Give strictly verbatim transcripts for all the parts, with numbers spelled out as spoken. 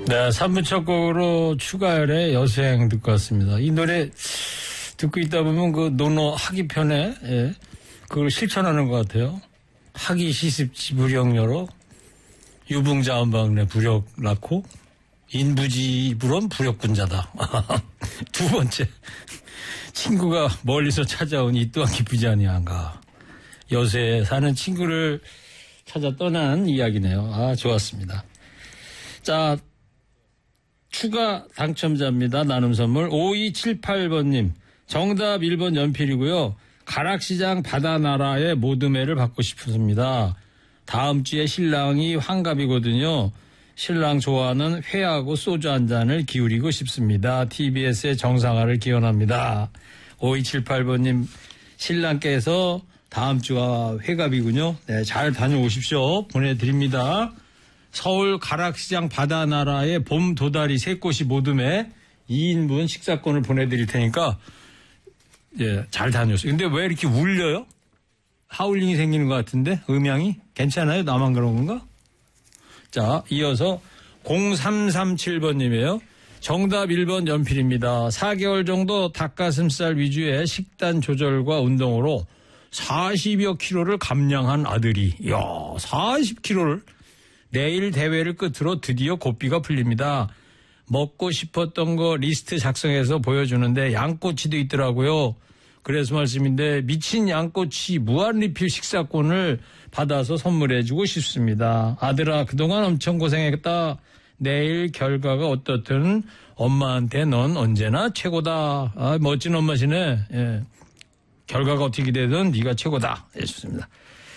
네, 삼 부 첫 곡으로 추가열의 여수행 듣고 왔습니다. 이 노래 듣고 있다 보면 그 논어 학이 편에, 예, 그걸 실천하는 것 같아요. 학이 시습지 불영여로 유붕자원방내 부력 낳고 인부지불원 부력군자다. 두 번째, 친구가 멀리서 찾아온 이 또한 기쁘지 아니한가. 여수에 사는 친구를 찾아 떠난 이야기네요. 아, 좋았습니다. 자, 추가 당첨자입니다. 나눔 선물 오이칠팔 번님. 정답 일 번 연필이고요. 가락시장 바다나라의 모듬회를 받고 싶습니다. 다음 주에 신랑이 환갑이거든요. 신랑 좋아하는 회하고 소주 한 잔을 기울이고 싶습니다. 티비에스의 정상화를 기원합니다. 오이칠팔 번님 신랑께서 다음 주가 회갑이군요. 네, 잘 다녀오십시오. 보내드립니다. 서울 가락시장 바다나라의 봄 도다리 세 꽃이 모듬에 이 인분 식사권을 보내드릴 테니까 예, 잘 다녀오세요. 근데 왜 이렇게 울려요? 하울링이 생기는 것 같은데 음향이 괜찮아요? 나만 그런 건가? 자, 이어서 공삼삼칠 번님이에요. 정답 일 번 연필입니다. 사 개월 정도 닭가슴살 위주의 식단 조절과 운동으로 사십여 킬로를 감량한 아들이, 이야, 사십 킬로를 내일 대회를 끝으로 드디어 고삐가 풀립니다. 먹고 싶었던 거 리스트 작성해서 보여주는데 양꼬치도 있더라고요. 그래서 말씀인데 미친 양꼬치 무한리필 식사권을 받아서 선물해주고 싶습니다. 아들아, 그동안 엄청 고생했다. 내일 결과가 어떻든 엄마한테 넌 언제나 최고다. 아, 멋진 엄마시네. 예. 결과가 어떻게 되든 네가 최고다. 예, 좋습니다.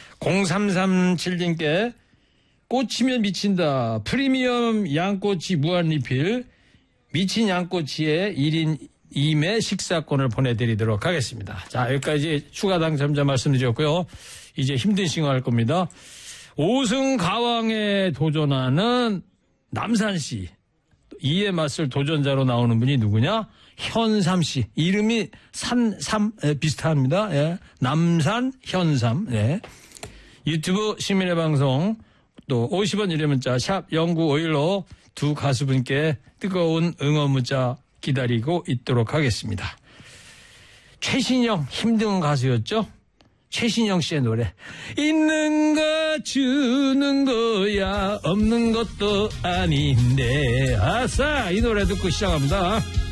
공삼삼칠님께 꽂히면 미친다. 프리미엄 양꼬치 무한리필 미친 양꼬치의 일 인 이 매 식사권을 보내드리도록 하겠습니다. 자, 여기까지 추가 당첨자 말씀드렸고요. 이제 힘든 싱어 할 겁니다. 오승 가왕에 도전하는 남산씨. 이에 맞설 도전자로 나오는 분이 누구냐? 현삼씨. 이름이 산, 삼, 에, 비슷합니다. 예. 남산, 현삼. 예. 유튜브 시민의 방송 또 오십 원 유료 문자 샵 공구오일로 두 가수분께 뜨거운 응원 문자 기다리고 있도록 하겠습니다. 최신영 힘든 가수였죠? 최신영 씨의 노래 있는 거 주는 거야 없는 것도 아닌데 아싸 이 노래 듣고 시작합니다.